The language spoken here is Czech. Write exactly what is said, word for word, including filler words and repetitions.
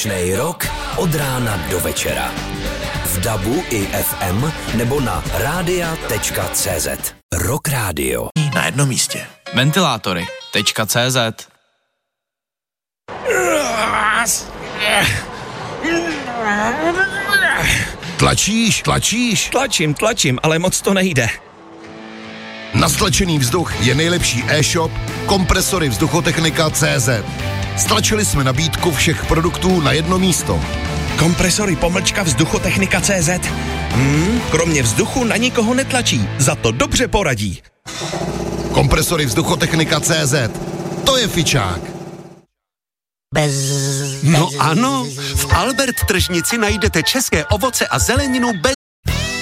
Slušnej rok od rána do večera. V dabu i ef em nebo na rádia tečka cé zet. Rock Radio. Na jednom místě. Ventilátory tečka cé zet. Tlačíš, tlačíš? Tlačím, tlačím, ale moc to nejde. Na stlačený vzduch je nejlepší e-shop Kompresory Vzduchotechnika tečka cé zet. Stlačili jsme nabídku všech produktů na jedno místo. Kompresory pomlčka Vzduchotechnika tečka cé zet. Hmm, kromě vzduchu na nikoho netlačí, za to dobře poradí. Kompresory Vzduchotechnika tečka cé zet. To je fičák. Bez... No ano, v Albert tržnici najdete české ovoce a zeleninu bez